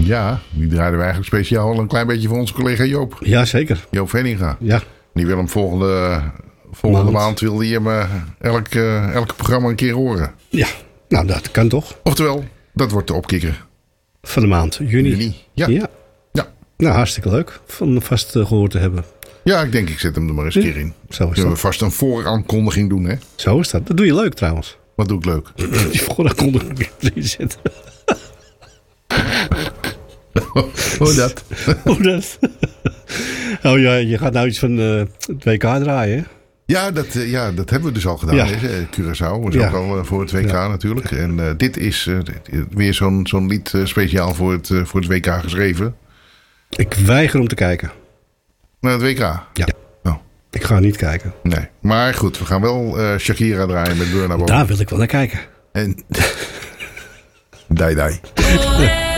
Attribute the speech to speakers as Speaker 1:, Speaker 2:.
Speaker 1: Ja, die draaiden we eigenlijk speciaal al een klein beetje voor onze collega Joop.
Speaker 2: Ja, zeker.
Speaker 1: Joop Venninga.
Speaker 2: Ja.
Speaker 1: Die wil hem volgende maand wil die hem elke programma een keer horen.
Speaker 2: Ja, nou dat kan toch.
Speaker 1: Oftewel, dat wordt de opkikker.
Speaker 2: Van de maand juni.
Speaker 1: Ja.
Speaker 2: Ja. Nou, hartstikke leuk van vast gehoord te hebben.
Speaker 1: Ja, ik denk ik zet hem er maar eens een keer in.
Speaker 2: Zo is
Speaker 1: Kunnen we
Speaker 2: dat.
Speaker 1: vast een vooraankondiging doen, hè?
Speaker 2: Zo is dat. Dat doe je leuk trouwens.
Speaker 1: Wat doe ik leuk?
Speaker 2: Die vooraankondiging erin zetten.
Speaker 1: Hoe dat?
Speaker 2: Hoe dat? Oh ja, je gaat nou iets van het WK draaien, hè?
Speaker 1: Ja, dat hebben we dus al gedaan.
Speaker 2: Ja.
Speaker 1: Hè? Curaçao was ook al voor het WK natuurlijk. En dit is weer zo'n lied speciaal voor het WK geschreven.
Speaker 2: Ik weiger om te kijken.
Speaker 1: Naar het WK?
Speaker 2: Ja.
Speaker 1: Oh,
Speaker 2: Ik ga niet kijken.
Speaker 1: nee. Maar goed, we gaan wel Shakira draaien met Burna Boy.
Speaker 2: Daar wil ik wel naar kijken.
Speaker 1: En... Dai.